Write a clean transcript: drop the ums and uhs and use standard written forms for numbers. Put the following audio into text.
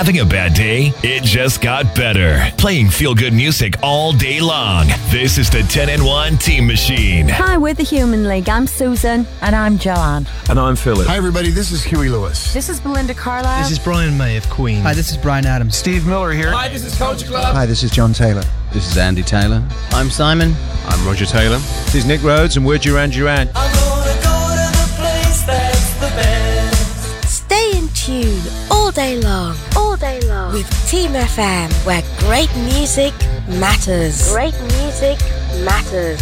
Having a bad day? It just got better. Playing feel-good music all day long. This is the 10-in-1 Team Machine. Hi, we're the Human League. I'm Susan. And I'm Joanne. And I'm Philip. Hi everybody, this is Huey Lewis. This is Belinda Carlisle. This is Brian May of Queen. Hi, this is Brian Adams. Steve Miller here. Hi, this is Coach Club. Hi, this is John Taylor. This is Andy Taylor. I'm Simon. I'm Roger Taylor. This is Nick Rhodes and we're Duran Duran. I'm gonna go to the place that's the best. Stay in tune all day long. All day long. With Team FM, where great music matters. Great music matters.